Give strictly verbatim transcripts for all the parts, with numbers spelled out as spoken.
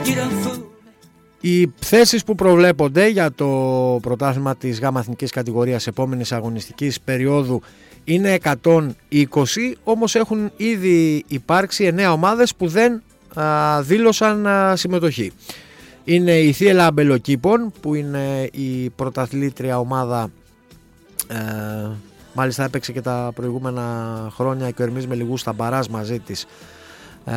Οι θέσεις που προβλέπονται για το πρωτάθλημα της ΓΑΜΑ εθνικής κατηγορίας επόμενης αγωνιστικής περίοδου είναι εκατόν είκοσι, όμως έχουν ήδη υπάρξει εννέα ομάδες που δεν α, δήλωσαν α, συμμετοχή. Είναι η Θίελα Αμπελοκήπων που είναι η πρωταθλήτρια ομάδα, ε, μάλιστα έπαιξε και τα προηγούμενα χρόνια και ο Ερμής Μελιγούς στα μπαράζ μαζί της ε,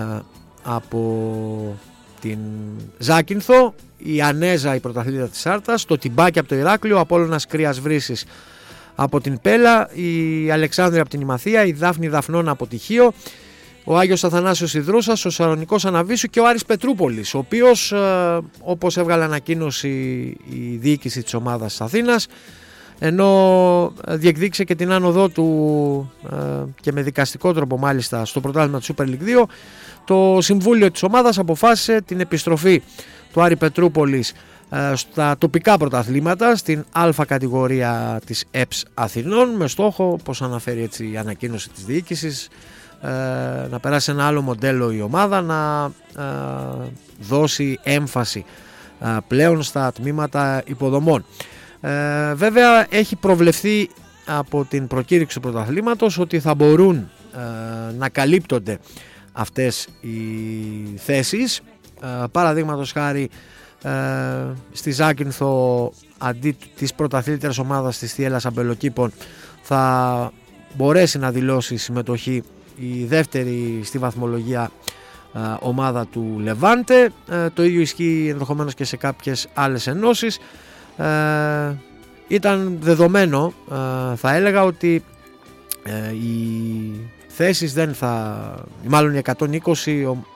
από την Ζάκυνθο, η Ανέζα η πρωταθλήτρια της Άρτας, το Τιμπάκι από το Ηράκλειο, ο Απόλλωνας Κρίας Βρύσης από την Πέλα, η Αλεξάνδρεια από την Ημαθία, η Δάφνη Δαφνώνα από τη Χίο, ο Άγιος Αθανάσιος Ιδρούσας, ο Σαρονικός Αναβίσου και ο Άρης Πετρούπολης, ο οποίος ε, όπως έβγαλε ανακοίνωση η διοίκηση της ομάδας της Αθήνας, ενώ διεκδίκησε και την άνοδό του ε, και με δικαστικό τρόπο μάλιστα στο πρωτάθλημα του Super League δύο, το συμβούλιο της ομάδας αποφάσισε την επιστροφή του Άρη Πετρούπολης ε, στα τοπικά πρωταθλήματα, στην Α κατηγορία της ΕΠΣ Αθηνών, με στόχο, όπως αναφέρει έτσι η ανακοίνωση της διοίκησης, ε, να περάσει ένα άλλο μοντέλο η ομάδα, να ε, δώσει έμφαση ε, πλέον στα τμήματα υποδομών. Ε, βέβαια έχει προβλεφθεί από την προκήρυξη του πρωταθλήματος ότι θα μπορούν ε, να καλύπτονται αυτές οι θέσεις. Ε, παραδείγματος χάρη ε, στη Ζάκυνθο, αντί της πρωταθλήτριας ομάδας της Θιέλας Αμπελοκήπων, θα μπορέσει να δηλώσει συμμετοχή η δεύτερη στη βαθμολογία ε, ομάδα του Λεβάντε. Ε, το ίδιο ισχύει ενδεχομένως και σε κάποιες άλλες ενώσεις. Ε, ήταν δεδομένο, ε, θα έλεγα, ότι ε, οι θέσεις δεν θα, μάλλον οι εκατόν είκοσι